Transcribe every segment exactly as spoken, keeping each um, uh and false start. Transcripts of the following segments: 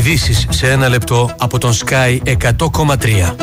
Ειδήσεις σε ένα λεπτό από τον Sky εκατό κόμμα τρία.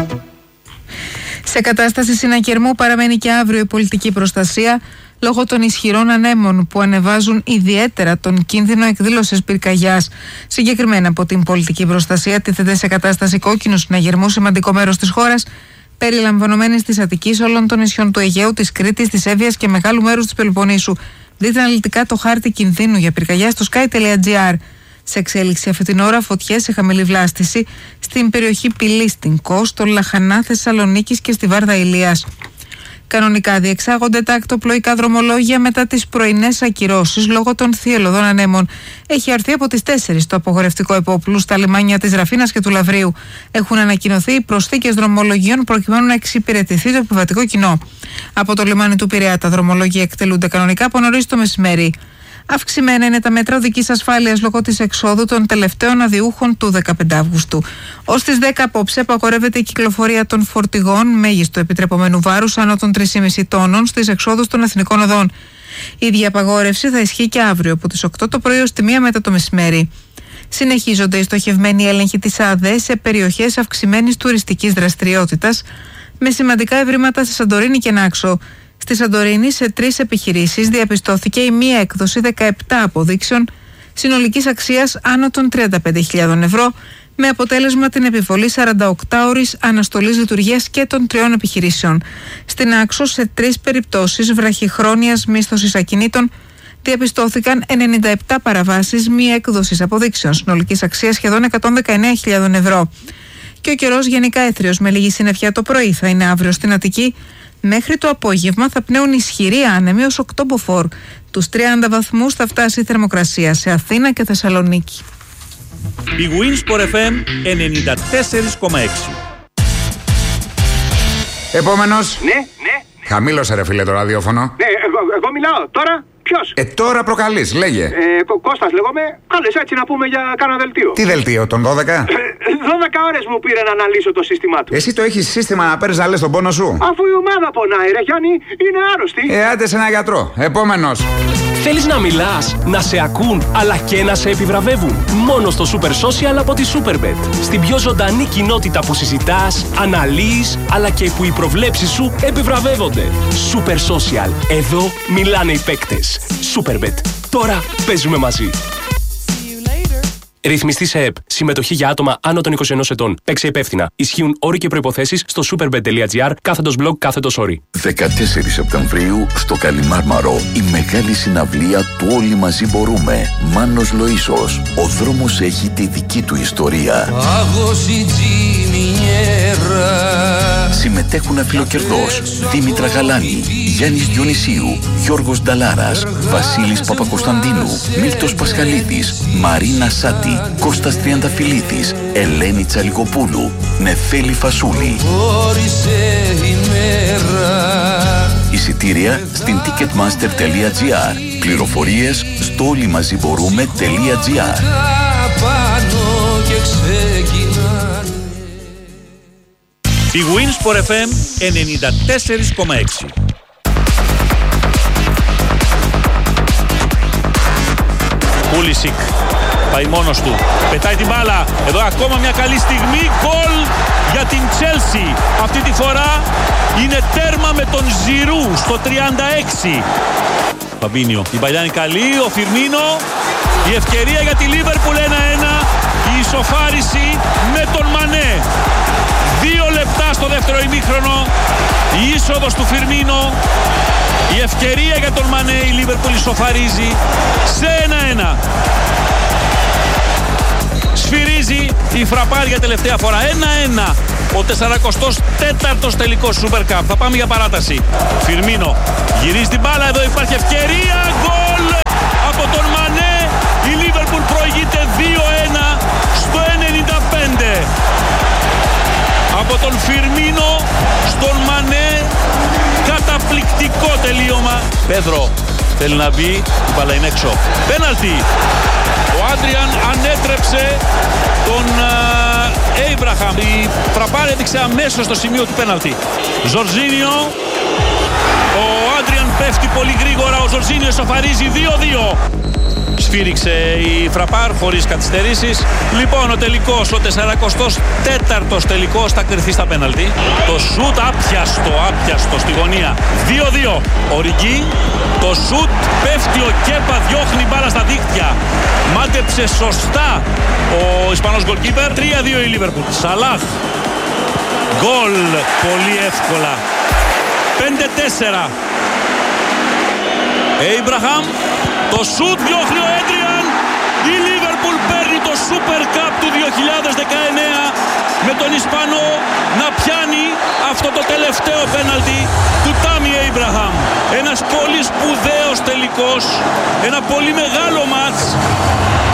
Σε κατάσταση συνακερμού παραμένει και αύριο η πολιτική προστασία λόγω των ισχυρών ανέμων που ανεβάζουν ιδιαίτερα τον κίνδυνο εκδήλωσης πυρκαγιάς. Συγκεκριμένα από την πολιτική προστασία τίθεται σε κατάσταση κόκκινου συναγερμού σημαντικό μέρος της χώρας, περιλαμβανομένης της Αττικής, όλων των νησιών του Αιγαίου, της Κρήτης, της Εύβοιας και μεγάλου μέρους της Πελοποννήσου. Δείτε αναλυτικά το χάρτη κινδύνου για πυρκαγιά στο sky τελεία gr. Σε εξέλιξη αυτή την ώρα, φωτιές σε χαμηλή βλάστηση στην περιοχή Πυλής, στην Κο, στο Λαχανά Θεσσαλονίκης και στη Βάρδα Ηλίας. Κανονικά διεξάγονται τα ακτοπλοϊκά δρομολόγια μετά τις πρωινές ακυρώσεις λόγω των θυελλωδών ανέμων. Έχει αρθεί από τις τέσσερις το απογορευτικό επόπλου στα λιμάνια της Ραφίνας και του Λαβρίου. Έχουν ανακοινωθεί προσθήκες δρομολογίων προκειμένου να εξυπηρετηθεί το επιβατικό κοινό. Από το λιμάνι του Πειραιά τα δρομολόγια εκτελούνται κανονικά από νωρίς το μεσημέρι. Αυξημένα είναι τα μέτρα οδικής ασφάλειας λόγω της εξόδου των τελευταίων αδειούχων του δεκαπέντε Αυγούστου. Ως τις δέκα απόψε απαγορεύεται η κυκλοφορία των φορτηγών μέγιστο επιτρεπόμενου βάρους άνω των τρία κόμμα πέντε τόνων στις εξόδους των εθνικών οδών. Η ίδια απαγόρευση θα ισχύει και αύριο από τις οκτώ το πρωί ως τη μία μετά το μεσημέρι. Συνεχίζονται οι στοχευμένοι έλεγχοι της ΑΔΕ σε περιοχές αυξημένης τουριστικής δραστηριότητας με σημαντικά ευρήματα σε Σαντορίνη και Νάξο. Στη Σαντορίνη, σε τρεις επιχειρήσεις διαπιστώθηκε η μία έκδοση δεκαεπτά αποδείξεων συνολικής αξίας άνω των τριάντα πέντε χιλιάδες ευρώ, με αποτέλεσμα την επιβολή σαρανταοκτάωρης αναστολής λειτουργίας και των τριών επιχειρήσεων. Στην Άξο, σε τρεις περιπτώσεις βραχυχρόνιας μίσθωσης ακινήτων, διαπιστώθηκαν ενενήντα επτά παραβάσεις μη έκδοσης αποδείξεων συνολικής αξίας σχεδόν εκατόν δεκαεννέα χιλιάδες ευρώ. Και ο καιρός γενικά έθριος με λίγη συννεφιά το πρωί θα είναι αύριο στην Αττική. Μέχρι το απόγευμα θα πνέουν ισχυροί άνεμοι ως οκτώ μποφόρ. Τους τριάντα βαθμούς θα φτάσει η θερμοκρασία σε Αθήνα και Θεσσαλονίκη. Η Winsport εφ εμ ενενήντα τέσσερα κόμμα έξι. Επόμενος. Ναι, ναι. Χαμήλωσε ρε φίλε το ραδιόφωνο. Ναι, εγώ, εγώ μιλάω. Τώρα ποιος? Ε, τώρα προκαλείς, λέγε. Ε, Κω- Κώστας λέγομαι. Κάλες έτσι να πούμε για κάνα δελτίο. Τι δελτίο, τον δώδεκα? Ε, δώδεκα ώρες μου πήρε να αναλύσω το σύστημά του. Εσύ το έχεις σύστημα να παίρνεις να λες τον πόνο σου? Αφού η ομάδα πονάει ρε Γιάννη, είναι άρρωστη. Ε, άντε σε ένα γιατρό. Επόμενος. Θέλεις να μιλάς, να σε ακούν, αλλά και να σε επιβραβεύουν? Μόνο στο Super Social από τη Superbet. Στην πιο ζωντανή κοινότητα που συζητάς, αναλύεις, αλλά και που οι προβλέψεις σου επιβραβεύονται. Super Social. Εδώ μιλάνε οι παίκτες. Superbet. Τώρα παίζουμε μαζί. Ρυθμιστή σε ΕΠ. Συμμετοχή για άτομα άνω των είκοσι ενός ετών. Παίξε υπεύθυνα. Ισχύουν όροι και προϋποθέσεις στο superbet τελεία gr κάθετος blog κάθετος όροι. δεκατέσσερις Σεπτεμβρίου στο Καλιμάρμαρο η μεγάλη συναυλία του Όλοι Μαζί Μπορούμε. Μάνος Λοΐσος. Ο δρόμος έχει τη δική του ιστορία. Συμμετέχουν αφιλοκερδός Δήμητρα Γαλάνη, Γιάννης Διονυσίου, Γιώργος Νταλάρας, Βασίλης Παπακοσταντίνου, Μίλτος Πασχαλίδης, Μαρίνα Σάτη, Κώστας Τριανταφυλλίδης, Ελένη Τσαλικοπούλου, Νεφέλη Φασούλη. Εισιτήρια στην ticketmaster τελεία gr. Πληροφορίες στο όλοιμαζιμπορούμε τελεία gr. Η Winsport εφ εμ ενενήντα τέσσερα κόμμα έξι. Πούλησικ πάει μόνος του, πετάει την μπάλα, εδώ ακόμα μια καλή στιγμή, γκολ για την Chelsea. Αυτή τη φορά είναι τέρμα με τον Ζιρού στο τριάντα έξι. Φαμπίνιο, η παλιά είναι καλή, ο Φιρμίνο, η ευκαιρία για τη Liverpool ένα ένα, η ισοφάριση με τον Μανέ. Δύο λεπτά στο δεύτερο ημίχρονο, η είσοδος του Φιρμίνο, η ευκαιρία για τον Μανέ, η Liverpool ισοφαρίζει σε ένα ένα. Σφυρίζει η φραπάρ για τελευταία φορά. ένα ένα. Ο σαρανταοστός τέταρτος τελικός Super Cup. Θα πάμε για παράταση. Φιρμίνο γυρίζει την μπάλα. Εδώ υπάρχει ευκαιρία. Γκολ από τον Μανέ. Η Liverpool προηγείται δύο ένα στο ενενήντα πέντε. Από τον Φιρμίνο στον Μανέ. Καταπληκτικό τελείωμα. Πέδρο θέλει να μπει. Η μπάλα είναι έξω. Πέναλτι. Ο Άντριαν ανέτρεψε τον Έιμπραχαμ. Η φραπάρ έδειξε αμέσως στο σημείο του πέναλτι. Ζορζίνιο. Ο Άντριαν πέφτει πολύ γρήγορα. Ο Ζορζίνιο ισοφαρίζει δύο δύο. Σφύριξε η Φραπάρ χωρίς καθυστερήσεις. Λοιπόν, ο τελικός, ο σαραντατέταρτος τέταρτος τελικός θα κρυθεί στα πέναλτι. Το σουτ άπιαστο, άπιαστο στη γωνία. δύο δύο. Οριγκή. Το σουτ πέφτει ο Κέπα, διώχνει μπάλα στα δίχτυα. Μάντεψε σωστά ο Ισπανός γκολκίπερ. τρία δύο η Λίβερπουλ. Σαλάχ. Γκολ πολύ εύκολα. πέντε τέσσερα. Έιμπραχαμ. Το σουτ διώχνει ο Έντριαν. Η Λίβερπουλ παίρνει το Super Cup του δύο χιλιάδες δεκαεννέα με τον Ισπανό να πιάνει αυτό το τελευταίο πέναλτι του Τάμι Έιμπραχαμ. Ένας πολύ σπουδαίος τελικός, ένα πολύ μεγάλο μάτς.